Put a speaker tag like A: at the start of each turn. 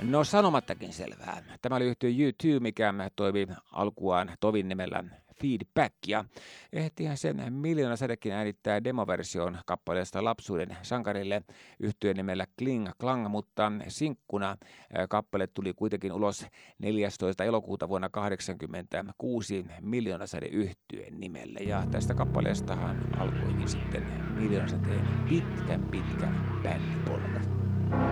A: No sanomattakin selvää. Tämä oli yhtye U2, mikä toimi alkuaan Tovin nimellä Feedback, ja ehtihän sen Miljoona sädekin äänittää demoversion kappaleesta Lapsuuden sankarille yhtyeen nimellä Kling Klang, mutta sinkkuna kappale tuli kuitenkin ulos 14. elokuuta vuonna 1986 Miljoona säde yhtyeen nimellä, ja tästä kappaleestahan alkoikin sitten Miljoona säteen pitkän bändipolku.